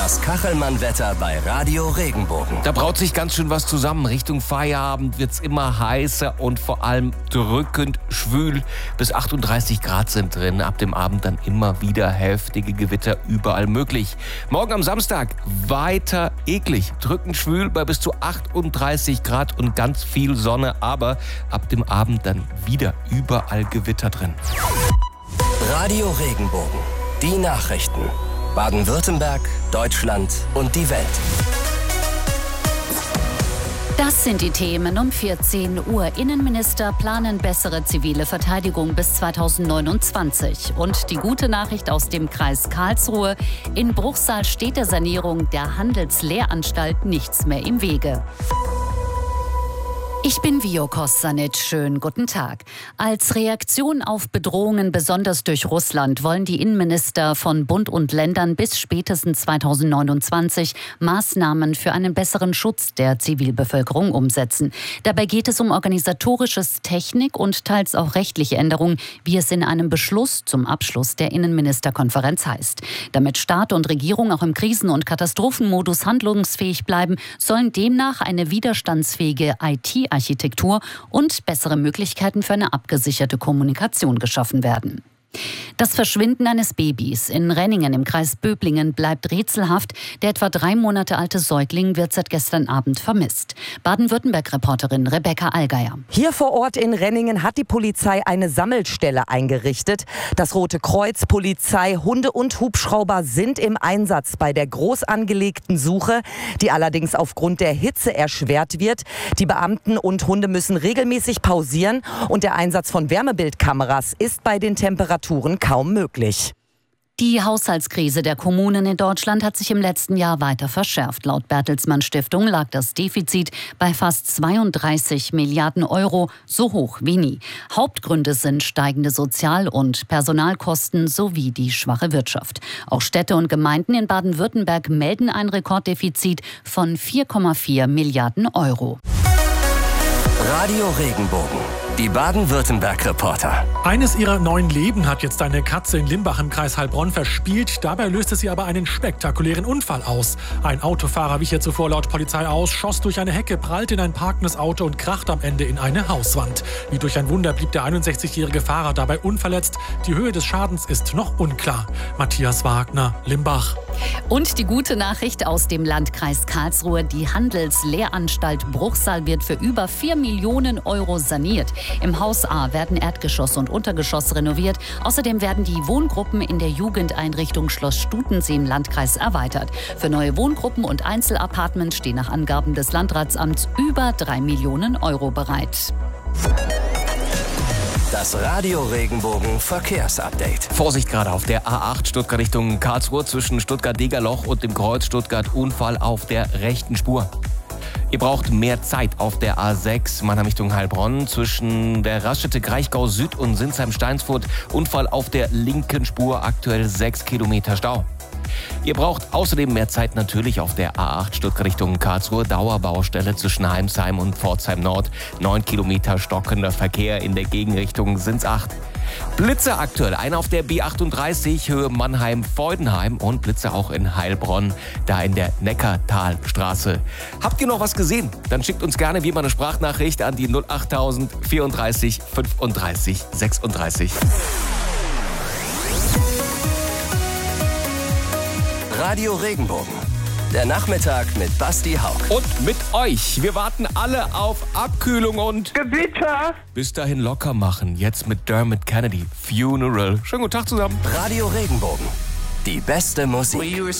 Das Kachelmann-Wetter bei Radio Regenbogen. Da braut sich ganz schön was zusammen. Richtung Feierabend wird's immer heißer und vor allem drückend schwül. Bis 38 Grad sind drin. Ab dem Abend dann immer wieder heftige Gewitter überall möglich. Morgen am Samstag weiter eklig. Drückend schwül bei bis zu 38 Grad und ganz viel Sonne. Aber ab dem Abend dann wieder überall Gewitter drin. Radio Regenbogen. Die Nachrichten. Baden-Württemberg, Deutschland und die Welt. Das sind die Themen um 14 Uhr. Innenminister planen bessere zivile Verteidigung bis 2029. Und die gute Nachricht aus dem Kreis Karlsruhe: In Bruchsal steht der Sanierung der Handelslehranstalt nichts mehr im Wege. Ich bin Vio Kostanic. Schönen guten Tag. Als Reaktion auf Bedrohungen, besonders durch Russland, wollen die Innenminister von Bund und Ländern bis spätestens 2029 Maßnahmen für einen besseren Schutz der Zivilbevölkerung umsetzen. Dabei geht es um organisatorisches, Technik und teils auch rechtliche Änderungen, wie es in einem Beschluss zum Abschluss der Innenministerkonferenz heißt. Damit Staat und Regierung auch im Krisen- und Katastrophenmodus handlungsfähig bleiben, sollen demnach eine widerstandsfähige IT-Architektur und bessere Möglichkeiten für eine abgesicherte Kommunikation geschaffen werden. Das Verschwinden eines Babys in Renningen im Kreis Böblingen bleibt rätselhaft. Der etwa 3 Monate alte Säugling wird seit gestern Abend vermisst. Baden-Württemberg-Reporterin Rebecca Allgeier. Hier vor Ort in Renningen hat die Polizei eine Sammelstelle eingerichtet. Das Rote Kreuz, Polizei, Hunde und Hubschrauber sind im Einsatz bei der groß angelegten Suche, die allerdings aufgrund der Hitze erschwert wird. Die Beamten und Hunde müssen regelmäßig pausieren und der Einsatz von Wärmebildkameras ist bei den Temperaturen kaum möglich. Die Haushaltskrise der Kommunen in Deutschland hat sich im letzten Jahr weiter verschärft. Laut Bertelsmann Stiftung lag das Defizit bei fast 32 Milliarden Euro, so hoch wie nie. Hauptgründe sind steigende Sozial- und Personalkosten sowie die schwache Wirtschaft. Auch Städte und Gemeinden in Baden-Württemberg melden ein Rekorddefizit von 4,4 Milliarden Euro. Radio Regenbogen. Die Baden-Württemberg-Reporter. Eines ihrer 9 Leben hat jetzt eine Katze in Limbach im Kreis Heilbronn verspielt. Dabei löste sie aber einen spektakulären Unfall aus. Ein Autofahrer wich ihr zuvor laut Polizei aus, schoss durch eine Hecke, prallte in ein parkendes Auto und krachte am Ende in eine Hauswand. Wie durch ein Wunder blieb der 61-jährige Fahrer dabei unverletzt. Die Höhe des Schadens ist noch unklar. Matthias Wagner, Limbach. Und die gute Nachricht aus dem Landkreis Karlsruhe: Die Handelslehranstalt Bruchsal wird für über 4 Millionen Euro saniert. Im Haus A werden Erdgeschoss und Untergeschoss renoviert. Außerdem werden die Wohngruppen in der Jugendeinrichtung Schloss Stutensee im Landkreis erweitert. Für neue Wohngruppen und Einzelapartments stehen nach Angaben des Landratsamts über 3 Millionen Euro bereit. Das Radio Regenbogen Verkehrsupdate. Vorsicht gerade auf der A8 Stuttgart Richtung Karlsruhe zwischen Stuttgart-Degerloch und dem Kreuz Stuttgart. Unfall auf der rechten Spur. Ihr braucht mehr Zeit auf der A6 Mannheim Richtung Heilbronn zwischen der Raststätte Kraichgau Süd und Sinsheim-Steinsfurt. Unfall auf der linken Spur, aktuell 6 Kilometer Stau. Ihr braucht außerdem mehr Zeit natürlich auf der A8 Stuttgart Richtung Karlsruhe. Dauerbaustelle zwischen Heimsheim und Pforzheim Nord. 9 Kilometer stockender Verkehr, in der Gegenrichtung sind's 8. Blitze aktuell, einer auf der B38 Höhe Mannheim-Feudenheim und Blitze auch in Heilbronn, da in der Neckartalstraße. Habt ihr noch was gesehen? Dann schickt uns gerne wie immer eine Sprachnachricht an die 08000 34 35 36. Radio Regenbogen. Der Nachmittag mit Basti Haug. Und mit euch. Wir warten alle auf Abkühlung und Gewitter. bis dahin locker machen. Jetzt mit Dermot Kennedy. Funeral. Schönen guten Tag zusammen. Radio Regenbogen. Die beste Musik.